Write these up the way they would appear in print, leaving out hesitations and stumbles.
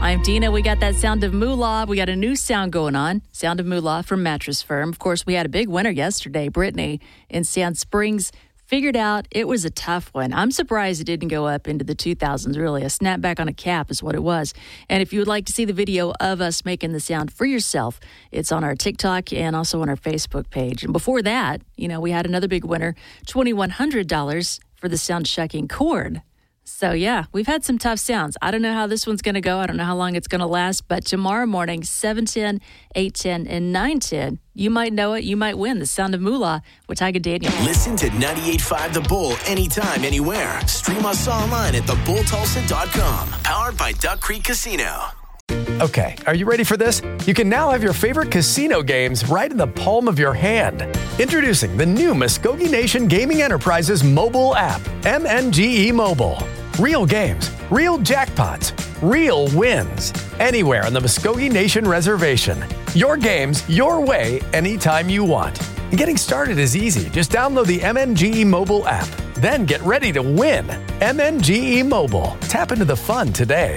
I'm Dina. We got that Sound of Moolah. We got a new sound going on, Sound of Moolah from Mattress Firm. Of course, we had a big winner yesterday. Brittany in Sand Springs figured out it was a tough one. I'm surprised it didn't go up into the 2000s, really. A snapback on a cap is what it was. And if you would like to see the video of us making the sound for yourself, it's on our TikTok and also on our Facebook page. And before that, we had another big winner, $2,100 for the sound shucking cord. So, yeah, we've had some tough sounds. I don't know how this one's going to go. I don't know how long it's going to last. But tomorrow morning, 7:10, 8:10, and 9:10, you might know it. You might win the Sound of Moolah with Tyga Daniel. Listen to 98.5 The Bull anytime, anywhere. Stream us online at thebulltulsa.com. Powered by Duck Creek Casino. Okay, are you ready for this? You can now have your favorite casino games right in the palm of your hand. Introducing the new Muskogee Nation Gaming Enterprises mobile app, MNGE Mobile. Real games, real jackpots, real wins. Anywhere on the Muskogee Nation Reservation. Your games, your way, anytime you want. And getting started is easy. Just download the MNGE Mobile app. Then get ready to win. MNGE Mobile. Tap into the fun today.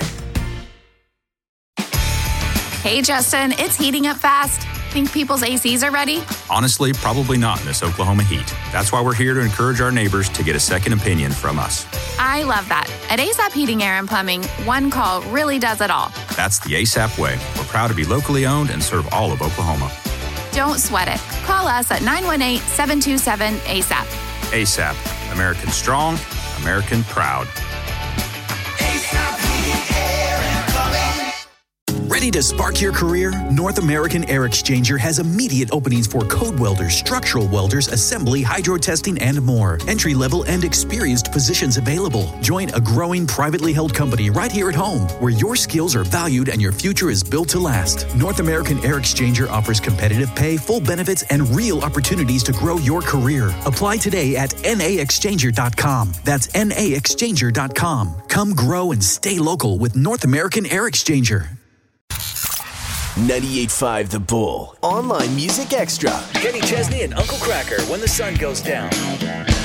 Hey, Justin, it's heating up fast. Think people's ACs are ready? Honestly, probably not in this Oklahoma heat. That's why we're here to encourage our neighbors to get a second opinion from us. I love that. At ASAP Heating, Air, and Plumbing, one call really does it all. That's the ASAP way. We're proud to be locally owned and serve all of Oklahoma. Don't sweat it. Call us at 918-727-ASAP. ASAP. American strong, American proud. Ready to spark your career? North American Air Exchanger has immediate openings for code welders, structural welders, assembly, hydro testing, and more. Entry-level and experienced positions available. Join a growing privately held company right here at home, where your skills are valued and your future is built to last. North American Air Exchanger offers competitive pay, full benefits, and real opportunities to grow your career. Apply today at naexchanger.com. That's naexchanger.com. Come grow and stay local with North American Air Exchanger. 98.5 The Bull. Online Music Extra. Kenny Chesney and Uncle Cracker, When the Sun Goes Down.